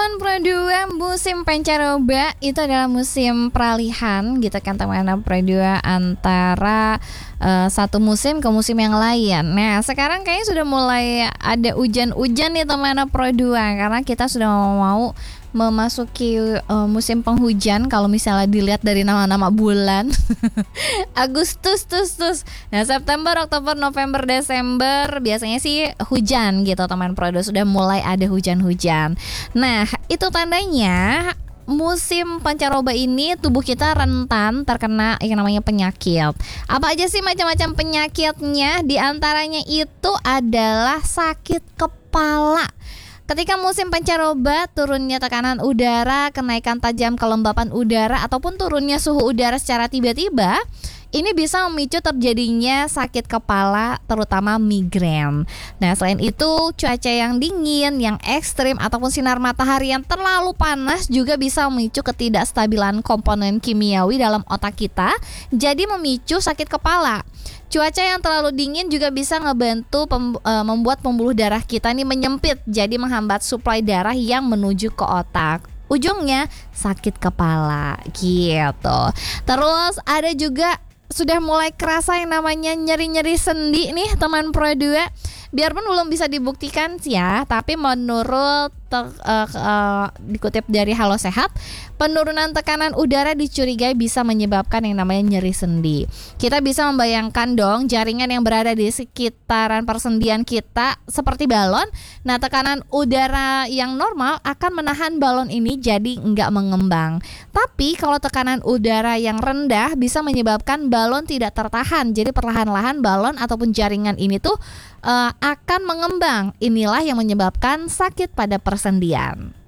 teman Pro 2, musim pancaroba itu adalah musim peralihan gitu kan teman Pro 2 antara satu musim ke musim yang lain. Nah, sekarang kayaknya sudah mulai ada hujan-hujan nih teman Pro 2 karena kita sudah mau memasuki musim penghujan kalau misalnya dilihat dari nama-nama bulan. Agustus, Nah, September, Oktober, November, Desember biasanya sih hujan gitu teman Pro 2, sudah mulai ada hujan-hujan. Nah, itu tandanya musim pancaroba ini tubuh kita rentan terkena yang namanya penyakit. Apa aja sih macam-macam penyakitnya? Di antaranya itu adalah sakit kepala. Ketika musim pancaroba, turunnya tekanan udara, kenaikan tajam kelembapan udara, ataupun turunnya suhu udara secara tiba-tiba, ini bisa memicu terjadinya sakit kepala, terutama migrain. Nah, selain itu, cuaca yang dingin, yang ekstrim, ataupun sinar matahari yang terlalu panas juga bisa memicu ketidakstabilan komponen kimiawi dalam otak kita, jadi memicu sakit kepala. Cuaca yang terlalu dingin juga bisa ngebantu membuat pembuluh darah kita nih menyempit, jadi menghambat suplai darah yang menuju ke otak. Ujungnya sakit kepala gitu. Terus ada juga sudah mulai kerasa yang namanya nyeri-nyeri sendi nih teman Pro 2. Biarpun belum bisa dibuktikan sih ya, tapi menurut dikutip dari Halo Sehat, penurunan tekanan udara dicurigai bisa menyebabkan yang namanya nyeri sendi. Kita bisa membayangkan dong jaringan yang berada di sekitaran persendian kita seperti balon. Nah, tekanan udara yang normal akan menahan balon ini jadi nggak mengembang. Tapi kalau tekanan udara yang rendah bisa menyebabkan balon tidak tertahan. Jadi perlahan-lahan balon ataupun jaringan ini tuh akan mengembang. Inilah yang menyebabkan sakit pada persendian.